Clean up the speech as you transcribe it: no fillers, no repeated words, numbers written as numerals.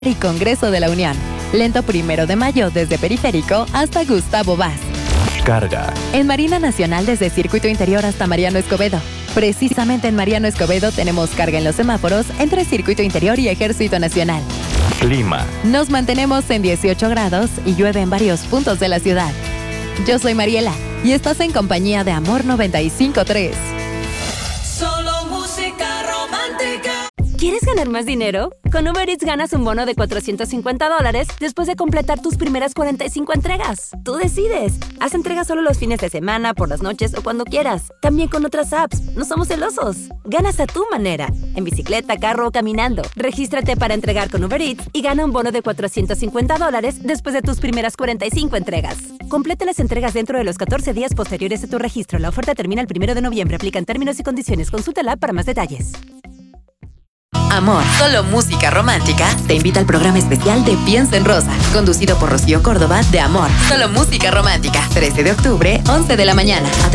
y Congreso de la Unión. Lento 1 de mayo desde Periférico hasta Gustavo Vaz. Carga. En Marina Nacional desde Circuito Interior hasta Mariano Escobedo. Precisamente en Mariano Escobedo tenemos carga en los semáforos entre Circuito Interior y Ejército Nacional. Clima. Nos mantenemos en 18 grados y llueve en varios puntos de la ciudad. Yo soy Mariela y estás en compañía de Amor 95.3. Solo música romántica. ¿Quieres ganar más dinero? Con Uber Eats ganas un bono de $450 después de completar tus primeras 45 entregas. Tú decides. Haz entregas solo los fines de semana, por las noches o cuando quieras. También con otras apps. No somos celosos. Ganas a tu manera. En bicicleta, carro o caminando. Regístrate para entregar con Uber Eats y gana un bono de $450 después de tus primeras 45 entregas. Complete las entregas dentro de los 14 días posteriores a tu registro. La oferta termina el 1 de noviembre. Aplican términos y condiciones. Consulta la app para más detalles. Amor, solo música romántica, te invita al programa especial de Piensa en Rosa, conducido por Rocío Córdoba de Amor, solo música romántica, 13 de octubre, 11 de la mañana.